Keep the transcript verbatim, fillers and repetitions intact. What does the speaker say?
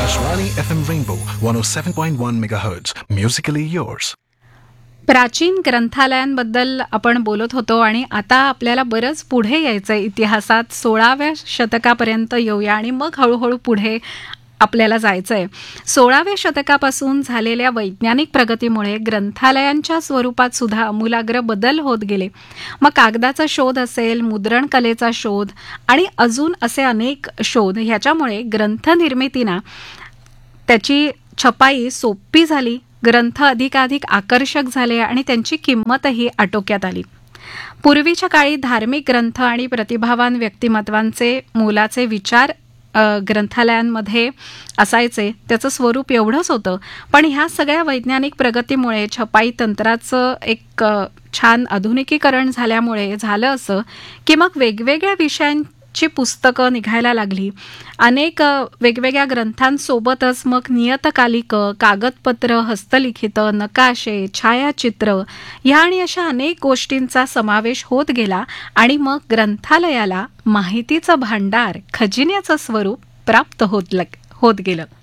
Akashvani F M Rainbow one oh seven point one megahertz. Musically yours. प्राचीन ग्रंथालयांबद्दल आपण बोलत होतो आणि आता आपल्याला बरंच पुढे यायचं आहे इतिहासात. सोळाव्या शतकापर्यंत येऊया आणि मग हळूहळू पुढे आपल्याला जायचं आहे. सोळाव्या शतकापासून झालेल्या वैज्ञानिक प्रगतीमुळे ग्रंथालयांच्या स्वरूपात सुद्धा आमूलाग्र बदल होत गेले. मग कागदाचा शोध असेल, मुद्रण कलेचा शोध आणि अजून असे अनेक शोध, ह्याच्यामुळे ग्रंथनिर्मितीना त्याची छपाई सोपी झाली, ग्रंथ अधिकाधिक आकर्षक झाले आणि त्यांची किंमतही आटोक्यात आली. पूर्वीच्या काळी धार्मिक ग्रंथ आणि प्रतिभावान व्यक्तिमत्वांचे मोलाचे विचार ग्रंथालयांमध्ये असायचे. त्याचं स्वरूप एवढंच होतं. पण ह्या सगळ्या वैज्ञानिक प्रगतीमुळे, छपाई तंत्राचं एक छान आधुनिकीकरण झाल्यामुळे झालं असं की मग वेगवेगळ्या विषयांची पुस्तकं निघायला लागली. अनेक वेगवेगळ्या ग्रंथांसोबतच मग नियतकालिकं, कागदपत्र, हस्तलिखित, नकाशे, छायाचित्र ह्या आणि अशा अनेक गोष्टींचा समावेश होत गेला आणि मग ग्रंथालयाला माहितीचं भांडार, खजिन्याचं स्वरूप प्राप्त होत होत गेलं.